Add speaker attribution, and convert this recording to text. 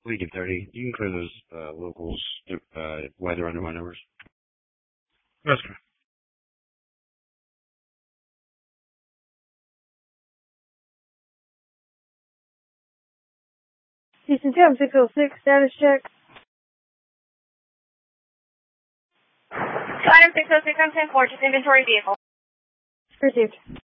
Speaker 1: League of 30. You can clear those locals while they're under my numbers.
Speaker 2: That's good.
Speaker 3: Houston 2, 606, status check.
Speaker 4: Item 606 on 10-4, just inventory vehicle.
Speaker 3: Received.